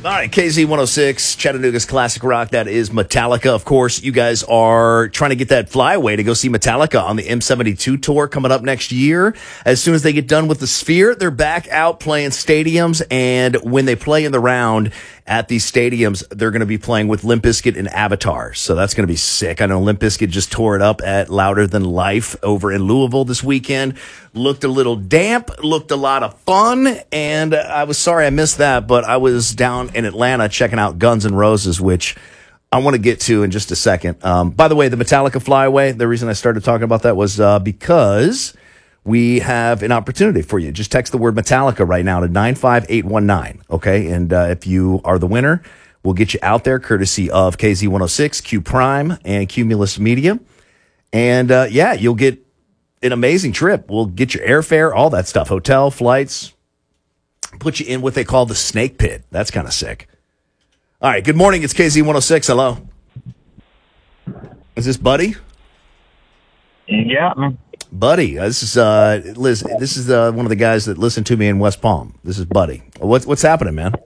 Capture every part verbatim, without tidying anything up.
All right, K Z one oh six, Chattanooga's classic rock. That is Metallica. Of course, you guys are trying to get that flyaway to go see Metallica on the M seventy-two tour coming up next year. As soon as they get done with the Sphere, they're back out playing stadiums. And when they play in the round at these stadiums, they're going to be playing with Limp Bizkit and Avatar. So that's going to be sick. I know Limp Bizkit just tore it up at Louder Than Life over in Louisville this weekend. Looked a little damp, looked a lot of fun, and I was sorry I missed that, but I was down in Atlanta checking out Guns N' Roses, which I want to get to in just a second. Um, by the way, the Metallica Flyaway, the reason I started talking about that was uh, because we have an opportunity for you. Just text the word Metallica right now to nine five eight one nine, okay? And uh, if you are the winner, we'll get you out there courtesy of K Z one oh six, Q Prime, and Cumulus Media. And uh, yeah, you'll get an amazing trip. We'll get your airfare, all that stuff, hotel, flights, put you in what they call the snake pit. That's kind of sick. All right, good morning. It's K Z one oh six. Hello. Is this Buddy? Yeah, man. Buddy, uh, this is uh, Liz. This is uh, one of the guys that listened to me in West Palm. This is Buddy. What's what's happening, man?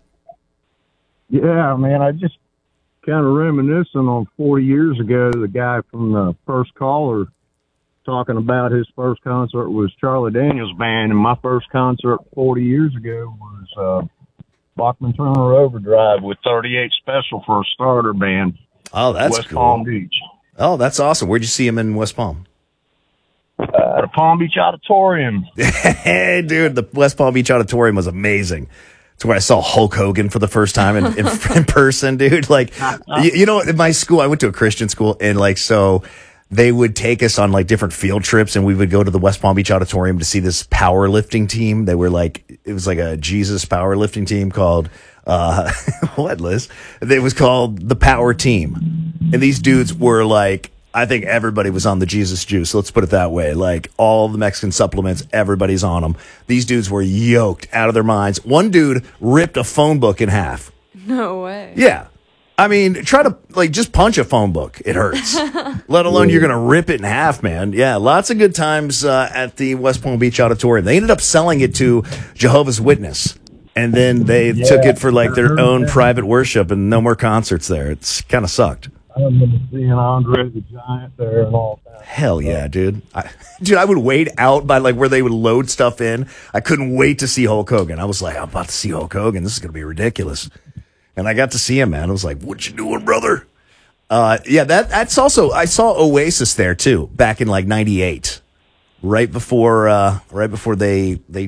Yeah, man. I just kind of reminiscing on forty years ago. The guy from the first caller talking about his first concert was Charlie Daniels Band, and my first concert forty years ago was uh, Bachman Turner Overdrive with thirty-eight Special for a starter band. Oh, that's West cool. Palm Beach. Oh, that's awesome. Where'd you see him in West Palm? Uh, the Palm Beach Auditorium. Hey, dude, the West Palm Beach Auditorium was amazing. It's where I saw Hulk Hogan for the first time in, in, in person, dude. Like, you, you know, in my school, I went to a Christian school, and like, so they would take us on like different field trips, and we would go to the West Palm Beach Auditorium to see this powerlifting team. They were like, it was like a Jesus powerlifting team called, uh, what, Liz? It was called the Power Team. And these dudes were like, I think everybody was on the Jesus juice. Let's put it that way. Like all the Mexican supplements, everybody's on them. These dudes were yoked out of their minds. One dude ripped a phone book in half. No way. Yeah. I mean, try to like just punch a phone book. It hurts. Let alone you're going to rip it in half, man. Yeah. Lots of good times uh, at the West Palm Beach Auditorium. They ended up selling it to Jehovah's Witness. And then they yeah, took it for like their own that. private worship and no more concerts there. It's kind of sucked. I remember seeing Andre the Giant there and all that. Hell yeah, dude. I, dude, I would wait out by like where they would load stuff in. I couldn't wait to see Hulk Hogan. I was like, I'm about to see Hulk Hogan. This is going to be ridiculous. And I got to see him, man. I was like, what you doing, brother? Uh, yeah, that that's also, I saw Oasis there too, back in like ninety-eight. Right before, uh, right before they, they